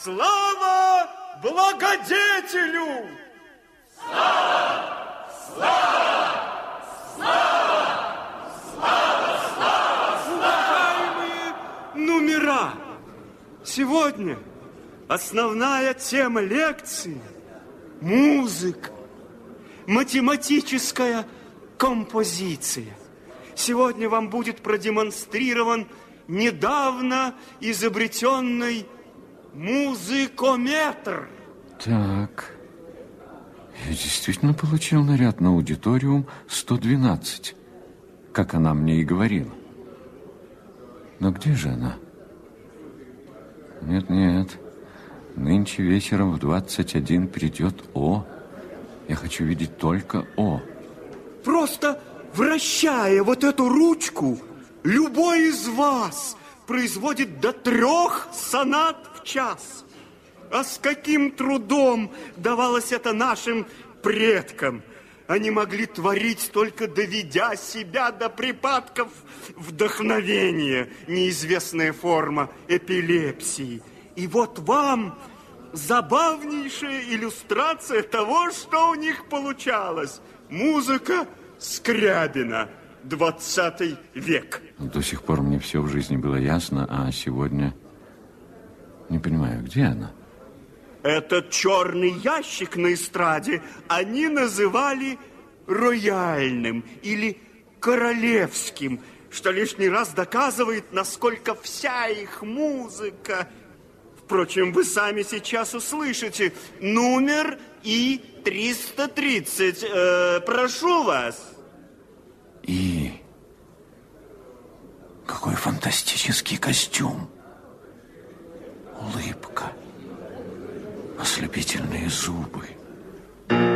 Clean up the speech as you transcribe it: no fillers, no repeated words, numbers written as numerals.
Слава благодетелю! Слава! Слава! Слава! Слава! Слава! Уважаемые номера! Сегодня основная тема лекции – музыка, математическая композиция. Сегодня вам будет продемонстрирован недавно изобретенный музыкометр. Так, я действительно получил наряд на аудиториум 112, как она мне и говорила. Но где же она? Нет, нынче вечером в 21 придет О. Я хочу видеть только О. Просто вращая вот эту ручку, любой из вас производит до 3 сонат в час. А с каким трудом давалось это нашим предкам? Они могли творить, только доведя себя до припадков вдохновения, неизвестная форма эпилепсии. И вот вам забавнейшая иллюстрация того, что у них получалось. Музыка Скрябина, 20 век. До сих пор мне все в жизни было ясно, а сегодня не понимаю, где она? Этот черный ящик на эстраде они называли рояльным или королевским, что лишний раз доказывает, насколько вся их музыка... Впрочем, вы сами сейчас услышите номер И-330. Прошу вас. И какой фантастический костюм. Улыбка. Ослепительные зубы.